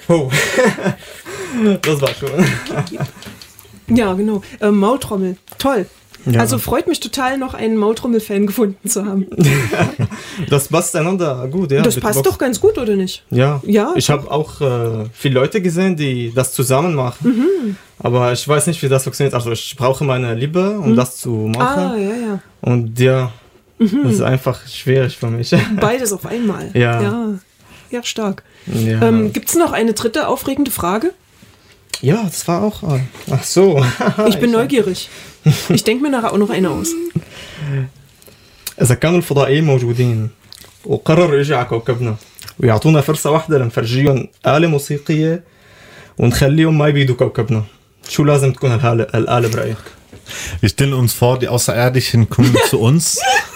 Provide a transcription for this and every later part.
Oh, das war schon. Ja, genau. Maultrommel. Toll. Ja. Also freut mich total, noch einen Maultrommel-Fan gefunden zu haben. Das passt einander gut, ja. Das mit passt Box. doch ganz gut, oder nicht? Ja, Ja, ich habe auch viele Leute gesehen, die das zusammen machen. Aber ich weiß nicht, wie das funktioniert. Also ich brauche meine Liebe, um das zu machen. Ah, ja. Und ja, das ist einfach schwierig für mich. Beides auf einmal. Ja. Ja, stark. Ja, Gibt es noch eine dritte aufregende Frage? ja, das war auch... Ach so. Ich bin neugierig. Ich denke mir nachher auch noch eine aus. إذا كانوا الفضائيين موجودين وقرروا يجوا على كوكبنا ويعطونا فرصة واحدة لنفرجيهم آلة موسيقية ونخليهم ما يبيدوا كوكبنا شو لازم تكون الآلة برأيك؟ Wir stellen uns vor, die Außerirdischen kommen zu uns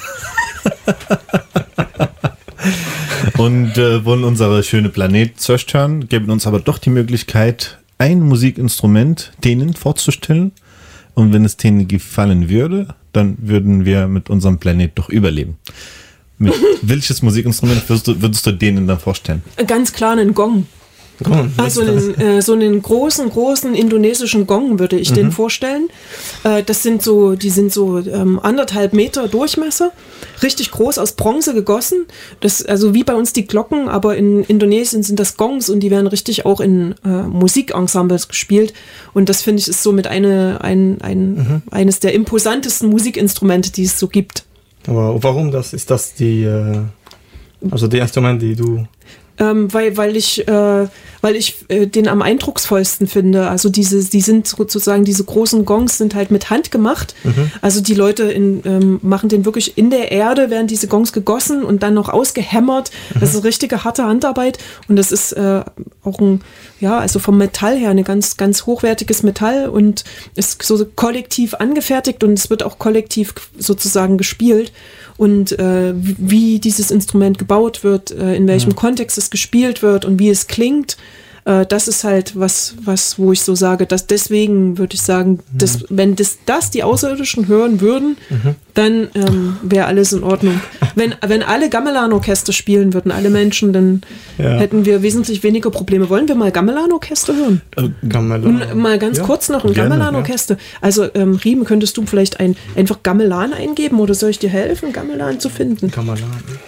und wollen unsere schöne Planet zerstören, geben uns aber doch die Möglichkeit, ein Musikinstrument denen vorzustellen. Und wenn es denen gefallen würde, dann würden wir mit unserem Planet doch überleben. Welches Musikinstrument würdest du denen dann vorstellen? Ganz klar einen Gong. Also so einen großen indonesischen Gong würde ich den vorstellen. Die sind so 1,5 Meter Durchmesser, richtig groß, aus Bronze gegossen. Das, also wie bei uns die Glocken, aber in Indonesien sind das Gongs und die werden richtig auch in Musikensembles gespielt. Und das finde ich ist somit eines der imposantesten Musikinstrumente, die es so gibt. Aber warum das? Ist das die Instrumente, die du... Weil ich den am eindrucksvollsten finde. Also die sind sozusagen, diese großen Gongs sind halt mit Hand gemacht. Also die Leute machen den wirklich in der Erde, werden diese Gongs gegossen und dann noch ausgehämmert. Das ist richtige harte Handarbeit und das ist auch also vom Metall her ein ganz, ganz hochwertiges Metall und ist so kollektiv angefertigt und es wird auch kollektiv sozusagen gespielt. Und wie dieses Instrument gebaut wird, in welchem Kontext es gespielt wird und wie es klingt, das ist halt was, wo ich so sage, dass deswegen würde ich sagen, wenn das die Außerirdischen hören würden, dann wäre alles in Ordnung. Wenn alle Gamelan-Orchester spielen würden, alle Menschen, dann hätten wir wesentlich weniger Probleme. Wollen wir mal Gamelan-Orchester hören? Gamelan. Mal ganz kurz noch ein Gamelan-Orchester. Also Riemen, könntest du vielleicht einfach Gamelan eingeben oder soll ich dir helfen, Gamelan zu finden? Gamelan.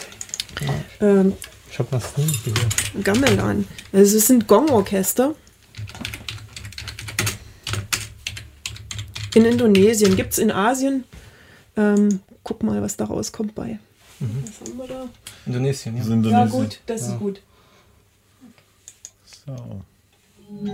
Ich habe was hier. Gamelan. Also es sind Gong-Orchester. In Indonesien. Gibt es in Asien. Guck mal, was da rauskommt bei. Was haben wir da? Indonesien, ja. Ja gut, das ist gut. So.